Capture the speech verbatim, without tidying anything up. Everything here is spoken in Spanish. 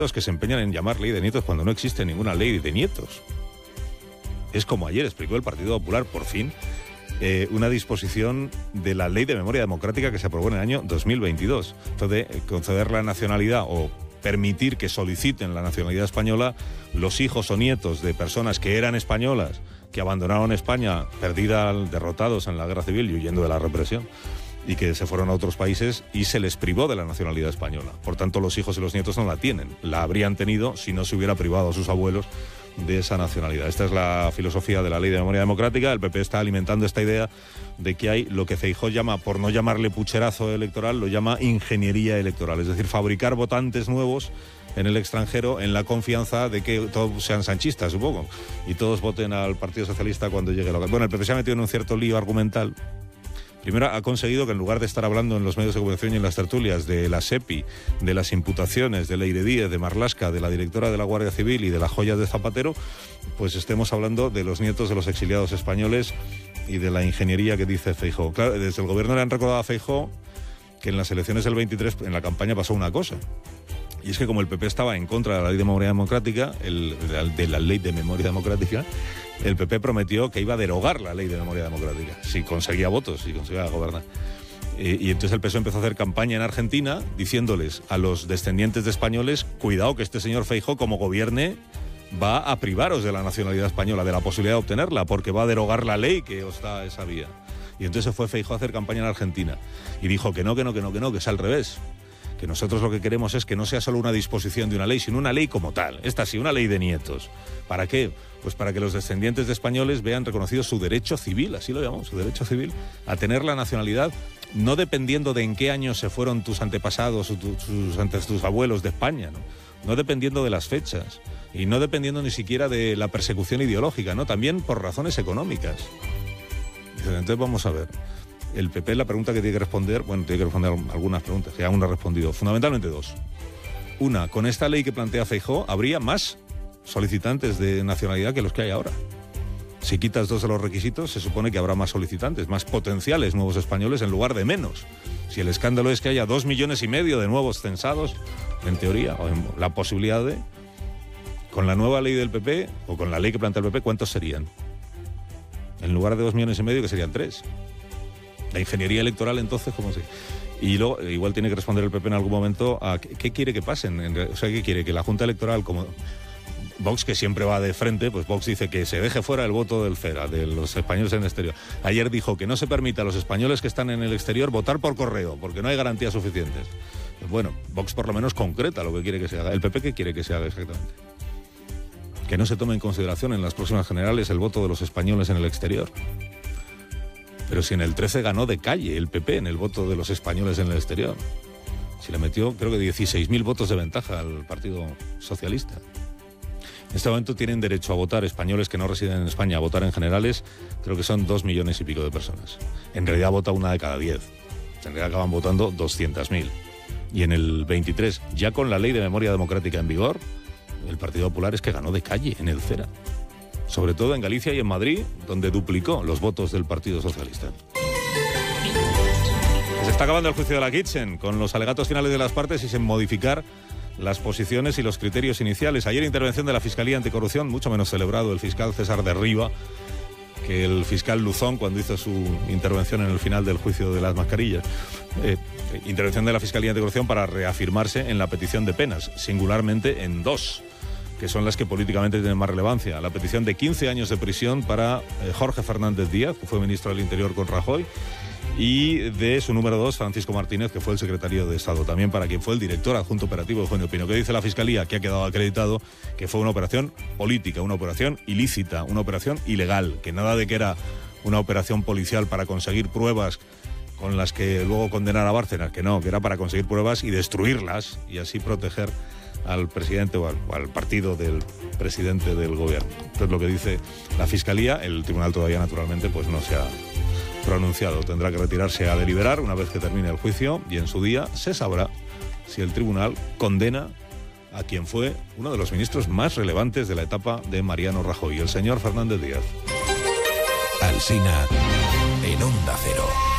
Los que se empeñan en llamar ley de nietos cuando no existe ninguna ley de nietos. Es como ayer explicó el Partido Popular, por fin, eh, una disposición de la Ley de Memoria Democrática que se aprobó en el año dos mil veintidós. Entonces, eh, conceder la nacionalidad o permitir que soliciten la nacionalidad española los hijos o nietos de personas que eran españolas, que abandonaron España perdidas, derrotados en la guerra civil y huyendo de la represión, y que se fueron a otros países y se les privó de la nacionalidad española. Por tanto, los hijos y los nietos no la tienen. La habrían tenido si no se hubiera privado a sus abuelos de esa nacionalidad. Esta es la filosofía de la Ley de Memoria Democrática. El P P está alimentando esta idea de que hay lo que Feijóo llama, por no llamarle pucherazo electoral, lo llama ingeniería electoral. Es decir, fabricar votantes nuevos en el extranjero en la confianza de que todos sean sanchistas, supongo, y todos voten al Partido Socialista cuando llegue la... Bueno, el P P se ha metido en un cierto lío argumental. Primero, ha conseguido que en lugar de estar hablando en los medios de comunicación y en las tertulias de la SEPI, de las imputaciones de Leire Díez, de Marlaska, de la directora de la Guardia Civil y de las joyas de Zapatero, pues estemos hablando de los nietos de los exiliados españoles y de la ingeniería que dice Feijóo. Claro, desde el gobierno le han recordado a Feijóo que en las elecciones del veintitrés, en la campaña, pasó una cosa. Y es que como el P P estaba en contra de la Ley de Memoria Democrática, el, de la Ley de Memoria Democrática, el P P prometió que iba a derogar la Ley de Memoria Democrática, si conseguía votos, si conseguía gobernar. Y, y entonces el P S O E empezó a hacer campaña en Argentina diciéndoles a los descendientes de españoles: cuidado que este señor Feijóo, como gobierne, va a privaros de la nacionalidad española, de la posibilidad de obtenerla, porque va a derogar la ley que os da esa vía. Y entonces se fue Feijóo a hacer campaña en Argentina y dijo que no, que no, que no, que no, que es al revés. Que nosotros lo que queremos es que no sea solo una disposición de una ley, sino una ley como tal. Esta sí, una ley de nietos. ¿Para qué? Pues para que los descendientes de españoles vean reconocido su derecho civil, así lo llamamos, su derecho civil, a tener la nacionalidad, no dependiendo de en qué años se fueron tus antepasados o tu, tus, antes, tus abuelos de España, ¿no? No dependiendo de las fechas y no dependiendo ni siquiera de la persecución ideológica, ¿no? También por razones económicas. Entonces vamos a ver. El P P, la pregunta que tiene que responder, bueno, tiene que responder algunas preguntas, que aún no ha respondido, fundamentalmente dos. Una, con esta ley que plantea Feijóo, habría más solicitantes de nacionalidad que los que hay ahora. Si quitas dos de los requisitos, se supone que habrá más solicitantes, más potenciales nuevos españoles en lugar de menos. Si el escándalo es que haya dos millones y medio de nuevos censados, en teoría, o en la posibilidad de... Con la nueva ley del P P, o con la ley que plantea el P P, ¿cuántos serían? En lugar de dos millones y medio, que serían tres. La ingeniería electoral, entonces, ¿cómo se...? Y luego, igual tiene que responder el P P en algún momento a qué, qué quiere que pasen. O sea, ¿qué quiere? Que la Junta Electoral, como Vox, que siempre va de frente, pues Vox dice que se deje fuera el voto del FERA, de los españoles en el exterior. Ayer dijo que no se permita a los españoles que están en el exterior votar por correo, porque no hay garantías suficientes. Pues bueno, Vox por lo menos concreta lo que quiere que se haga. ¿El P P qué quiere que se haga exactamente? Que no se tome en consideración en las próximas generales el voto de los españoles en el exterior. Pero si en el trece ganó de calle el P P en el voto de los españoles en el exterior. Si le metió, creo que dieciséis mil votos de ventaja al Partido Socialista. En este momento tienen derecho a votar españoles que no residen en España, a votar en generales, creo que son dos millones y pico de personas. En realidad vota una de cada diez. En realidad acaban votando doscientos mil. Y en el veintitrés, ya con la Ley de Memoria Democrática en vigor, el Partido Popular es que ganó de calle en el CERA. Sobre todo en Galicia y en Madrid, donde duplicó los votos del Partido Socialista. Se está acabando el juicio de la Kitchen, con los alegatos finales de las partes y sin modificar las posiciones y los criterios iniciales. Ayer intervención de la Fiscalía Anticorrupción, mucho menos celebrado el fiscal César de Riva que el fiscal Luzón cuando hizo su intervención en el final del juicio de las mascarillas. Eh, intervención de la Fiscalía Anticorrupción para reafirmarse en la petición de penas, singularmente en dos, que son las que políticamente tienen más relevancia. La petición de quince años de prisión para eh, Jorge Fernández Díaz, que fue ministro del Interior con Rajoy, y de su número dos, Francisco Martínez, que fue el secretario de Estado, también para quien fue el director adjunto operativo de Eugenio Pino. ¿Qué dice la Fiscalía? Que ha quedado acreditado que fue una operación política, una operación ilícita, una operación ilegal, que nada de que era una operación policial para conseguir pruebas con las que luego condenar a Bárcenas, que no, que era para conseguir pruebas y destruirlas y así proteger al presidente o al, o al partido del presidente del gobierno. Esto es lo que dice la Fiscalía. El tribunal todavía, naturalmente, pues no se ha pronunciado. Tendrá que retirarse a deliberar una vez que termine el juicio y en su día se sabrá si el tribunal condena a quien fue uno de los ministros más relevantes de la etapa de Mariano Rajoy, el señor Fernández Díaz. Alsina en Onda Cero.